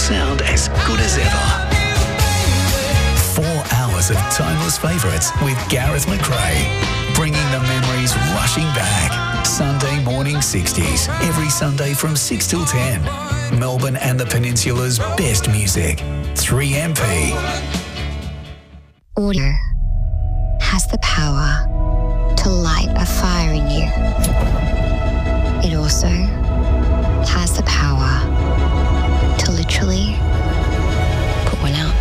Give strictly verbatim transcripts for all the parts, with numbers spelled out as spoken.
sound as good as ever. Four hours of timeless favourites with Gareth McRae, bringing the memories rushing back. Sunday morning sixties, every Sunday from six till ten. Melbourne and the Peninsula's best music. three M P. Audio has the power to light a fire in you. It also has the power to literally put one out.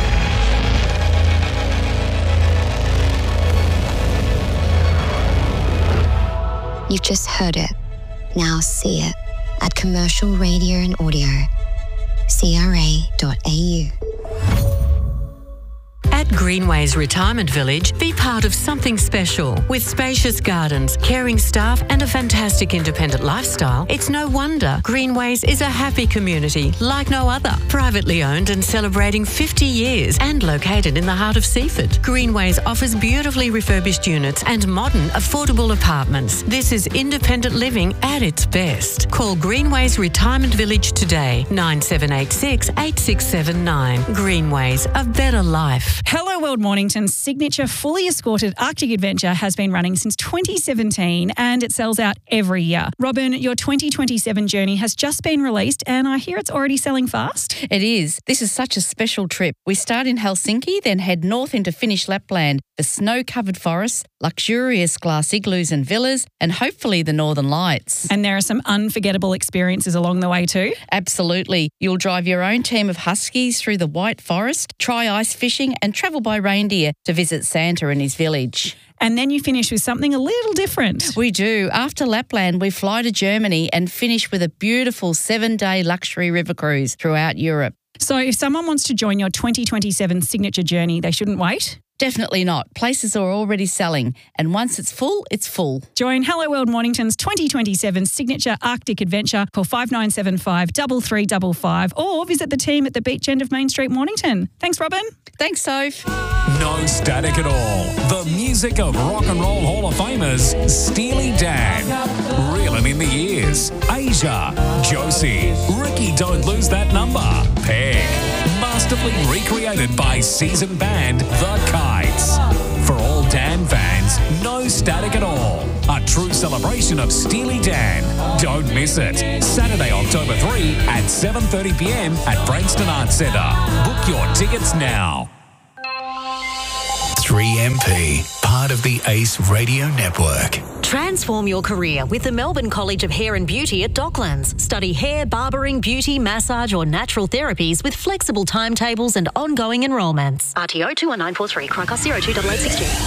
You've just heard it. Now see it at Commercial Radio and Audio, c r a dot a u. At Greenways Retirement Village, be part of something special. With spacious gardens, caring staff and a fantastic independent lifestyle, it's no wonder Greenways is a happy community like no other. Privately owned and celebrating fifty years and located in the heart of Seaford. Greenways offers beautifully refurbished units and modern, affordable apartments. This is independent living at its best. Call Greenways Retirement Village today, nine seven eight six, eight six seven nine. Greenways, a better life. Hello World Mornington's signature fully escorted Arctic adventure has been running since twenty seventeen and it sells out every year. Robin, your twenty twenty-seven journey has just been released and I hear it's already selling fast. It is. This is such a special trip. We start in Helsinki, then head north into Finnish Lapland, the snow-covered forests, luxurious glass igloos and villas, and hopefully the Northern Lights. And there are some unforgettable experiences along the way too? Absolutely. You'll drive your own team of huskies through the White Forest, try ice fishing and travel by reindeer to visit Santa and his village. And then you finish with something a little different. We do. After Lapland, we fly to Germany and finish with a beautiful seven-day luxury river cruise throughout Europe. So if someone wants to join your twenty twenty-seven signature journey, they shouldn't wait? Definitely not. Places are already selling, and once it's full, it's full. Join Hello World Mornington's twenty twenty-seven signature Arctic adventure. Call five nine seven five, three three five five or visit the team at the beach end of Main Street, Mornington. Thanks, Robin. Thanks, Soph. No static at all. The music of Rock and Roll Hall of Famers, Steely Dan. Reeling in the years. Asia, Josie, Ricky Don't Lose That Number, Peg. Masterfully recreated by seasoned band The Kites. For all Dan fans, no static at all. A true celebration of Steely Dan. Don't miss it. Saturday, October third at seven thirty p m at Frankston Arts Centre. Book your tickets now. three M P, part of the Ace Radio Network. Transform your career with the Melbourne College of Hair and Beauty at Docklands. Study hair, barbering, beauty, massage or natural therapies with flexible timetables and ongoing enrolments. R T O two one nine four three, Crocus zero two eight eight six two.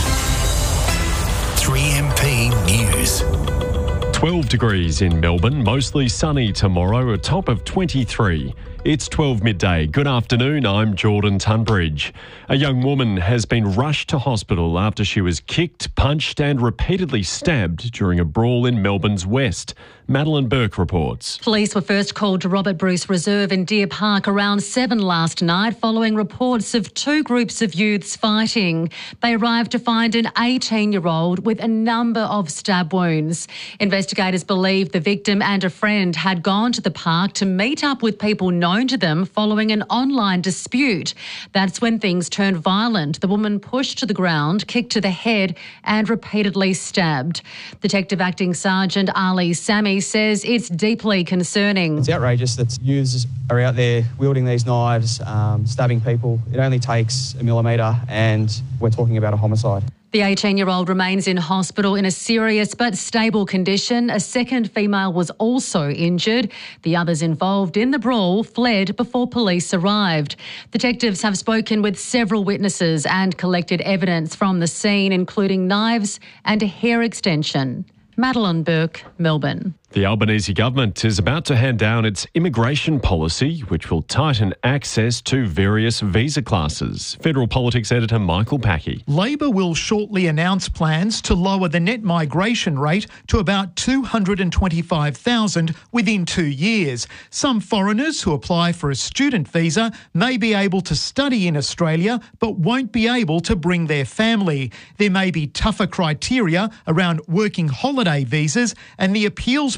three M P News. twelve degrees in Melbourne, mostly sunny tomorrow, a top of twenty-three. It's twelve midday. Good afternoon, I'm Jordan Tunbridge. A young woman has been rushed to hospital after she was kicked, punched and repeatedly stabbed during a brawl in Melbourne's West. Madeline Burke reports. Police were first called to Robert Bruce Reserve in Deer Park around seven last night following reports of two groups of youths fighting. They arrived to find an eighteen-year-old with a number of stab wounds. Investigators believe the victim and a friend had gone to the park to meet up with people known to them following an online dispute. That's when things turned violent. The woman pushed to the ground, kicked to the head and repeatedly stabbed. Detective Acting Sergeant Ali Sami says it's deeply concerning. It's outrageous that youths are out there wielding these knives, um, stabbing people. It only takes a millimetre and we're talking about a homicide. The eighteen-year-old remains in hospital in a serious but stable condition. A second female was also injured. The others involved in the brawl fled before police arrived. Detectives have spoken with several witnesses and collected evidence from the scene, including knives and a hair extension. Madeline Burke, Melbourne. The Albanese government is about to hand down its immigration policy, which will tighten access to various visa classes. Federal Politics editor Michael Packey. Labor will shortly announce plans to lower the net migration rate to about two hundred twenty-five thousand within two years. Some foreigners who apply for a student visa may be able to study in Australia but won't be able to bring their family. There may be tougher criteria around working holiday visas, and the appeals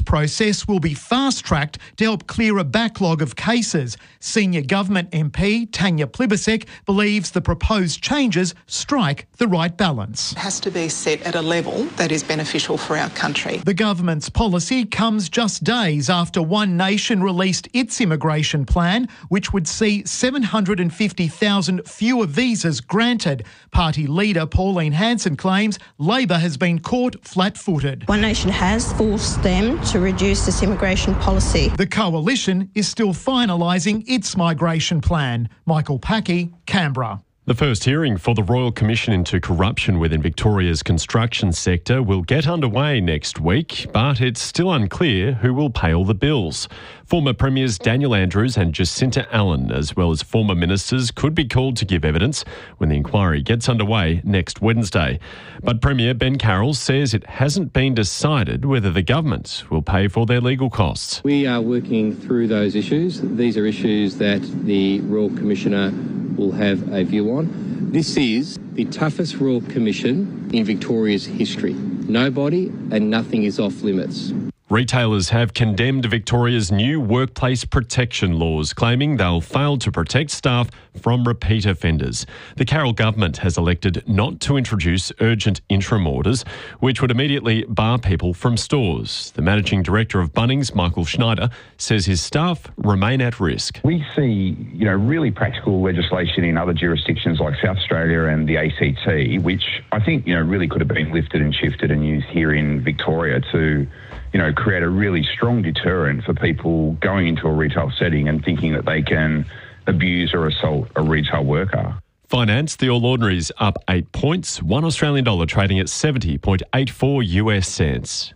appeals process will be fast-tracked to help clear a backlog of cases. Senior government M P Tanya Plibersek believes the proposed changes strike the right balance. It has to be set at a level that is beneficial for our country. The government's policy comes just days after One Nation released its immigration plan, which would see seven hundred fifty thousand fewer visas granted. Party leader Pauline Hanson claims Labor has been caught flat-footed. One Nation has forced them to reduce this immigration policy. The coalition is still finalising its migration plan. Michael Packey, Canberra. The first hearing for the Royal Commission into Corruption within Victoria's construction sector will get underway next week, but it's still unclear who will pay all the bills. Former Premiers Daniel Andrews and Jacinta Allen, as well as former ministers, could be called to give evidence when the inquiry gets underway next Wednesday. But Premier Ben Carroll says it hasn't been decided whether the government will pay for their legal costs. We are working through those issues. These are issues that the Royal Commissioner will have a view on. This is the toughest Royal Commission in Victoria's history. Nobody and nothing is off limits. Retailers have condemned Victoria's new workplace protection laws, claiming they'll fail to protect staff from repeat offenders. The Carroll government has elected not to introduce urgent interim orders, which would immediately bar people from stores. The managing director of Bunnings, Michael Schneider, says his staff remain at risk. We see, you know, really practical legislation in other jurisdictions like South Australia and the A C T, which I think, you know, really could have been lifted and shifted and used here in Victoria to, you know, create a really strong deterrent for people going into a retail setting and thinking that they can abuse or assault a retail worker. Finance, the All Ordinaries up eight points, one Australian dollar trading at seventy point eight four U S cents.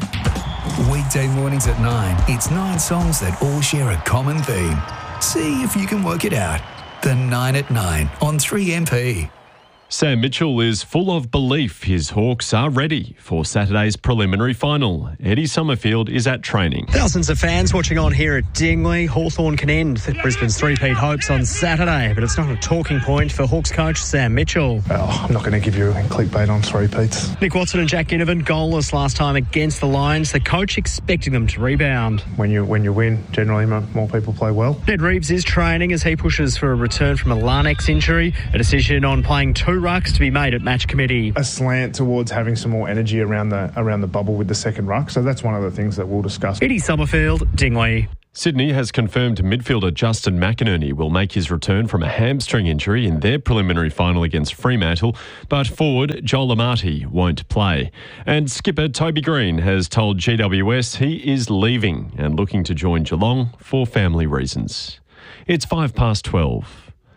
Weekday mornings at nine, it's nine songs that all share a common theme. See if you can work it out. The nine at nine on three M P. Sam Mitchell is full of belief his Hawks are ready for Saturday's preliminary final. Eddie Summerfield is at training. Thousands of fans watching on here at Dingley. Hawthorn can end Brisbane's three-peat hopes on Saturday, but it's not a talking point for Hawks coach Sam Mitchell. Oh, I'm not going to give you a clickbait on three-peats. Nick Watson and Jack Ginnivan goalless last time against the Lions. The coach expecting them to rebound. When you when you win, generally more people play well. Ned Reeves is training as he pushes for a return from a Larnax injury. A decision on playing two rucks to be made at match committee. A slant towards having some more energy around the around the bubble with the second ruck, so that's one of the things that we'll discuss. Eddie Summerfield, Dingley. Sydney has confirmed midfielder Justin McInerney will make his return from a hamstring injury in their preliminary final against Fremantle, but forward Joel Amati won't play. And skipper Toby Green has told G W S he is leaving and looking to join Geelong for family reasons. It's five past twelve.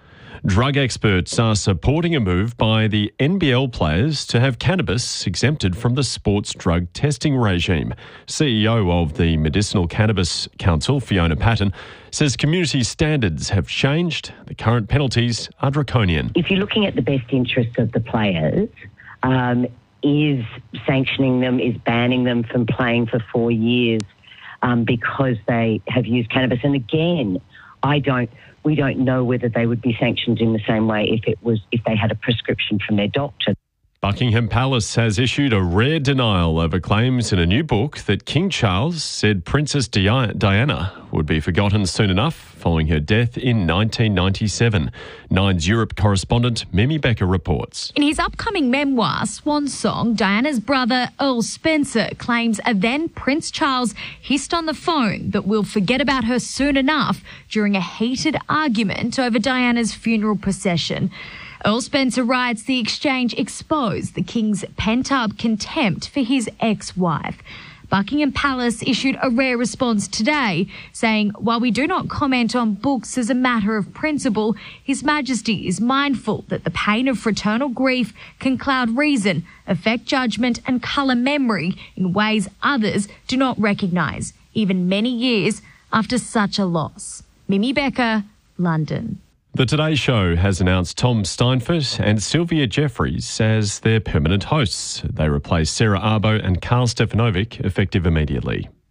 Drug experts are supporting a move by the N B L players to have cannabis exempted from the sports drug testing regime. C E O of the Medicinal Cannabis Council, Fiona Patton, says community standards have changed. The current penalties are draconian. If you're looking at the best interests of the players, um, is sanctioning them, is banning them from playing for four years um, because they have used cannabis. And again, I don't... We don't know whether they would be sanctioned in the same way if it was if they had a prescription from their doctor. Buckingham Palace has issued a rare denial over claims in a new book that King Charles said Princess Diana would be forgotten soon enough following her death in nineteen ninety-seven. Nine's Europe correspondent Mimi Becker reports. In his upcoming memoir, Swan Song, Diana's brother Earl Spencer claims a then Prince Charles hissed on the phone that we'll forget about her soon enough during a heated argument over Diana's funeral procession. Earl Spencer writes the exchange exposed the king's pent-up contempt for his ex-wife. Buckingham Palace issued a rare response today, saying, while we do not comment on books as a matter of principle, His Majesty is mindful that the pain of fraternal grief can cloud reason, affect judgment and colour memory in ways others do not recognise, even many years after such a loss. Mimi Becker, London. The Today Show has announced Tom Steinfort and Sylvia Jeffries as their permanent hosts. They replace Sarah Arbo and Carl Stefanovic effective immediately.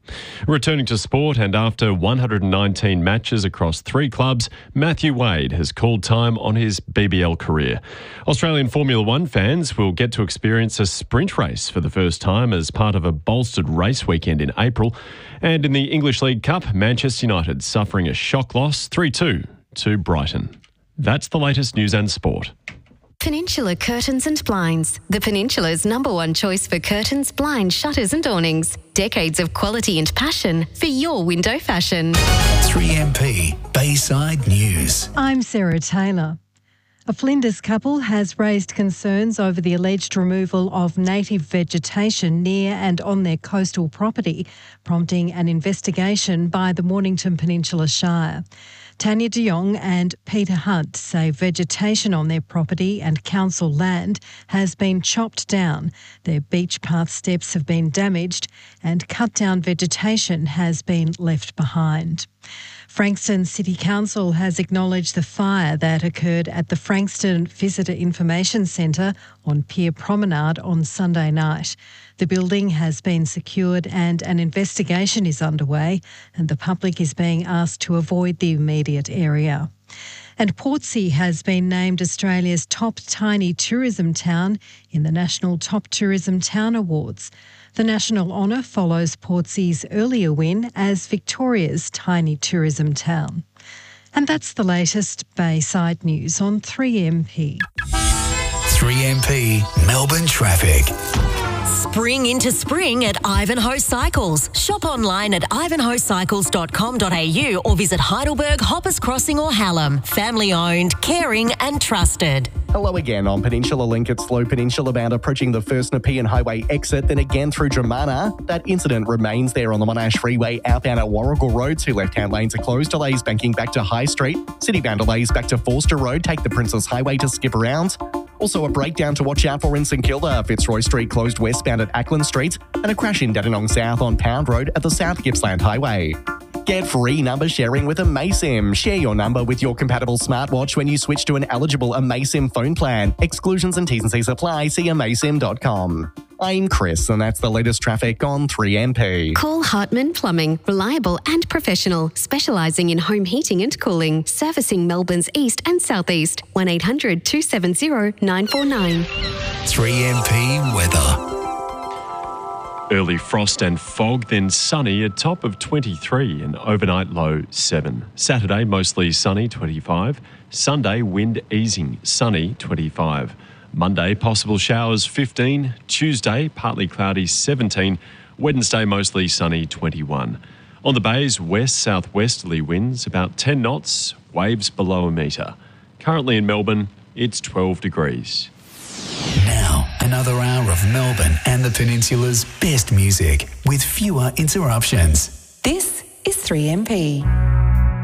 Returning to sport, and after one hundred nineteen matches across three clubs, Matthew Wade has called time on his B B L career. Australian Formula One fans will get to experience a sprint race for the first time as part of a bolstered race weekend in April. And in the English League Cup, Manchester United suffering a shock loss three two to Brighton. That's the latest news and sport. Peninsula Curtains and Blinds, the Peninsula's number one choice for curtains, blinds, shutters and awnings. Decades of quality and passion for your window fashion. three M P Bayside News. I'm Sarah Taylor. A Flinders couple has raised concerns over the alleged removal of native vegetation near and on their coastal property, prompting an investigation by the Mornington Peninsula Shire. Tanya de Jong and Peter Hunt say vegetation on their property and council land has been chopped down. Their beach path steps have been damaged and cut down vegetation has been left behind. Frankston City Council has acknowledged the fire that occurred at the Frankston Visitor Information Centre on Pier Promenade on Sunday night. The building has been secured and an investigation is underway, and the public is being asked to avoid the immediate area. And Portsea has been named Australia's top tiny tourism town in the National Top Tourism Town Awards. The national honour follows Portsea's earlier win as Victoria's tiny tourism town. And that's the latest Bayside News on three M P. three M P Melbourne traffic. Spring into spring at Ivanhoe Cycles. Shop online at ivanhoe cycles dot com dot a u or visit Heidelberg, Hoppers Crossing or Hallam. Family owned, caring and trusted. Hello again on Peninsula Link. It's slow Peninsula bound approaching the First Nepean Highway exit, then again through Dramana. That incident remains there on the Monash Freeway outbound at Warrigal Road. Two left-hand lanes are closed. Delays banking back to High Street. City-bound delays back to Forster Road. Take the Princess Highway to skip around. Also a breakdown to watch out for in St Kilda. Fitzroy Street closed westbound at Ackland Street, and a crash in Dandenong South on Pound Road at the South Gippsland Highway. Get free number sharing with Amaysim. Share your number with your compatible smartwatch when you switch to an eligible Amaysim phone plan. Exclusions and T's and C's apply. See amaysim dot com. I'm Chris, and that's the latest traffic on three M P. Call Hartman Plumbing, reliable and professional, specialising in home heating and cooling, servicing Melbourne's east and southeast. one eight hundred two seven zero nine four nine. three M P weather. Early frost and fog, then sunny, a top of twenty-three and overnight low seven. Saturday, mostly sunny, twenty-five. Sunday, wind easing, sunny, twenty-five. Monday, possible showers, fifteen. Tuesday, partly cloudy, seventeen. Wednesday, mostly sunny, twenty-one. On the bays, west-southwesterly winds, about ten knots, waves below a metre. Currently in Melbourne, it's twelve degrees. Now, another hour of Melbourne and the Peninsula's best music with fewer interruptions. This is three M P.